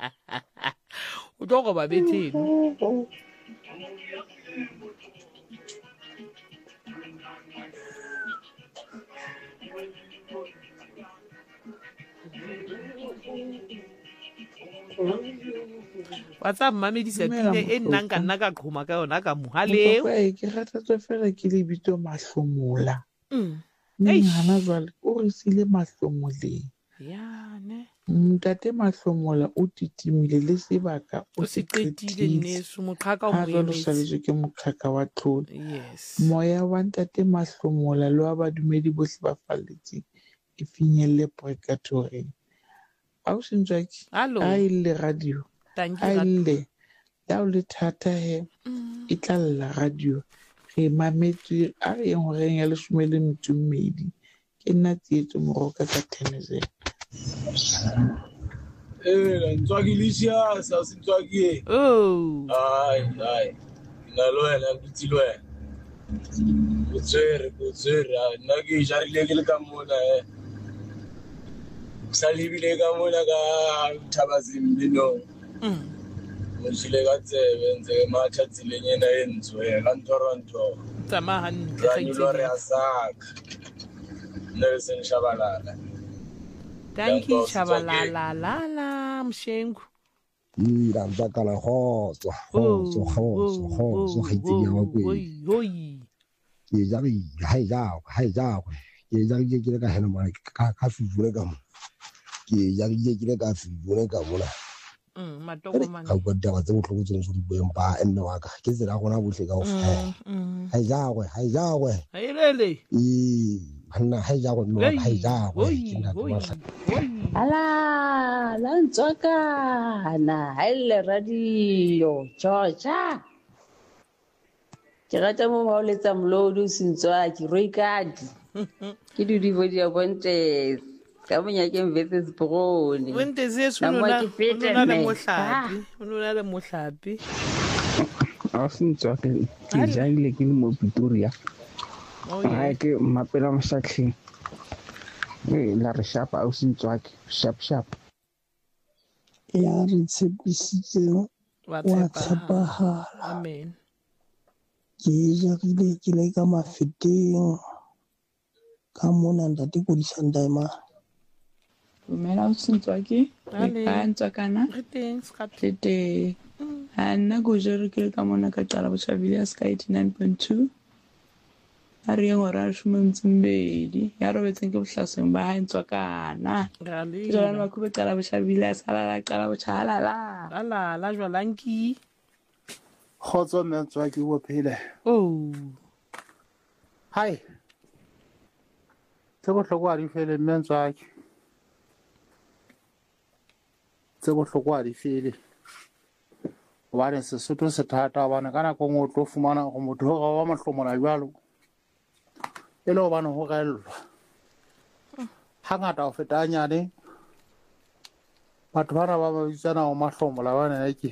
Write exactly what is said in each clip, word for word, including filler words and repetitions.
o tlo go ba betheno wa tsa mmamedisa pina e nnang ka nna ka qhoma ka yona ka mohaleo ke ratatswe fela ke lebitso Mahlomola mm hana jwale o re sile Mahlomoleng yane ntate Mahlomola o titimile le sebaka o se qetile nneso moqhaka o mo emetse saletswe ke moqhaka wa tlholo yes moya wa ntate Mahlomola le wa badumedi bohle ba falletseng e finyelle purgatory a o sentswa ke hallo a ile radio tanki a ga ile ya o le thata he e tla lla radio re mametse a re eng horeng ya leshome le metso e mmedi ke nna tsietso moroka ka Tennessee eh ntswakilisia sa sintswakie oh ai ai na lo ena kutilo ena kutsere kutsere na ke jarile ke le ka mona eh salibile ka mona ka thabazimbi no mm mojile ka tsebe nze matha tsilenyena enzwe ka Toronto tsama hantle ga nyilo re asaka Nelson Shabalala tanki shabalala la la mshengu ira ntsakala khotso khotso khotso khotso ga itse ya wa kwe hoi ke ja re ha ja ha ja ke ja ke ke ka hena ma ka ka fufure ka mo ke ja ke ke ka fufure ka mo la mm matoko man ga go taba tse botlhoko tse go di boeng ba enne wa ka ke tsela gona bohle ka o fa ha ja gwe ha ja gwe ha ilele e hanna ha ja gwe no ha ja gwe ke na twa ala la ntswaka na haile radio chocha ke rata mo ba o letsa mlodo sintswa ke roikadi ke di di vodia bonte ka monya ke mvetses brone wente zesu nona nona le mohlapi nona le mohlapi a sintswa ke ke jaile ke mo Pretoria ha ke mapela msakhe e la re shapa a sintswa ke shap shap ya re tshepisitse wa tshepahala amen ke jarile ke le ka mafeteng ka mona ntate go disandama Mela usintswa ke ka ntswa kana teng tete a nna go jere ke ka mona ka tsala botšhabile ya Sky eighty-nine point two a re ngo ra shume mtsimbedi ya robetseng ke bohlaseng ba ha ntswa kana rale jana ba khube tsala botšhabile ya sala la tsala botšhala la ala la jwalanki khotso mentswa ke go phele oh hai tse go hlokwa di fele mentswa ke tse go hlokwa di fele wa re se sotho se thata bana kana go ngo tlo fumana go motho ga wa mahlomola jwalo e lo bana go gaelwa hangata o feta nyane batho bana ba ba bitsana o mahlomola bana ke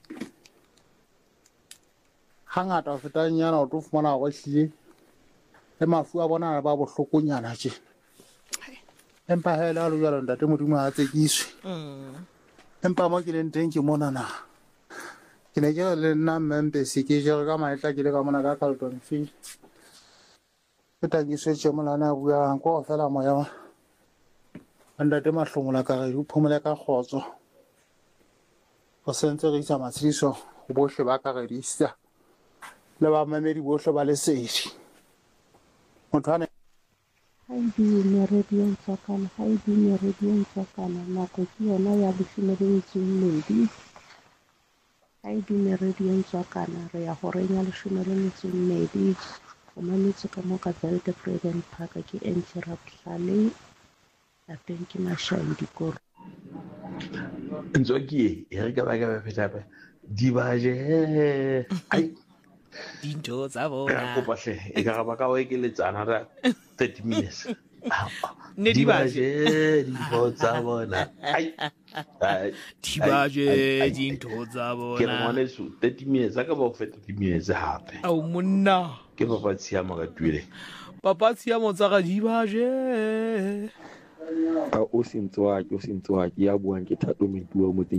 hangata o feta nyana o tlo fumana go hlile le mafu a bona ba bohlokonyana tje empa hela lo jalo ntate modimo a tsekiswe empa mo ke leng teng ke mona na ke ne ke le nna membe se ke jere ka maetla ke le ka mona ka Carlton Field ke tangiswe tje mona na bua go fela moya ntate mahlomola ka re o phumole ka khotso go sentse re isa matshiso go bohle ba ka re isa le ba mamedi bohle ba le sedi motho ane haidi meredien tsakana haidi meredien tsakana nako ke yona ya leshome le metso e mmedi haidi meredien tsakana re ya go renya leshome le metso e mmedi go mametse ka mo ka Belt Freedom Park ke Enchirapsale a teng ke mashai dikoro ntswakie e re ka ba ka ba pheta ba di baje ai dintho tsa bona go pahle e ka ba ka o ekeletsana ra thirty minutes ne di baje dintho tsa bona ai di baje dintho tsa bona ke re ngwane su thirty minutes ka ba go feta thirty minutes hape au monna ke papa tsiama ka tuele papa tsiama tsa ga di baje a o sintswa ke o sintswa ke ya buang ke thato metuwa mo